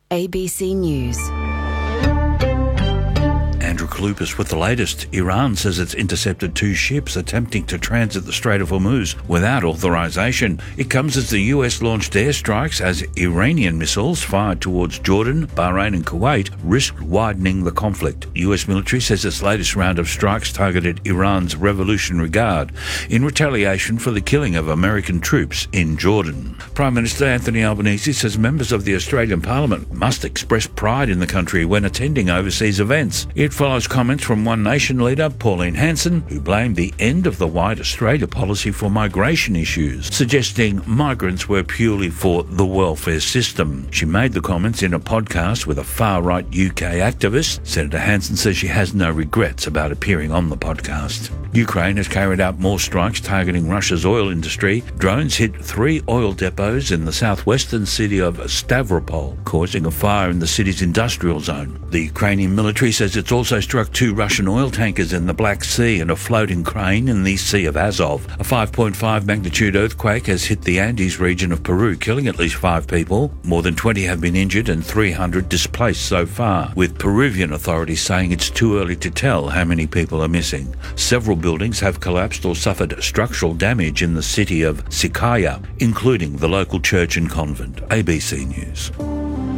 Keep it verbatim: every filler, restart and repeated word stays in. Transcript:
A B C News. Andrew Kalupas with the latest. Iran says it's intercepted two ships attempting to transit the Strait of Hormuz without authorization. It comes as the U S launched airstrikes as Iranian missiles fired towards Jordan, Bahrain and Kuwait risked widening the conflict. U S military says its latest round of strikes targeted Iran's Revolutionary Guard in retaliation for the killing of American troops in Jordan. Prime Minister Anthony Albanese says members of the Australian Parliament must express pride in the country when attending overseas events. It follows comments from One Nation leader Pauline Hanson, who blamed the end of the White Australia policy for migration issues, suggesting migrants were purely for the welfare system. She made the comments in a podcast with a far-right U K activist. Senator Hanson says she has no regrets about appearing on the podcast. Ukraine has carried out more strikes targeting Russia's oil industry. Drones hit three oil depots in the southwestern city of Stavropol, causing a fire in the city's industrial zone. The Ukrainian military says it's also struck two Russian oil tankers in the Black Sea and a floating crane in the Sea of Azov. A five point five magnitude earthquake has hit the Andes region of Peru, killing at least five people. More than twenty have been injured and three hundred displaced so far, with Peruvian authorities saying it's too early to tell how many people are missing. Several buildings have collapsed or suffered structural damage in the city of Sikaya, including the local church and convent. A B C News.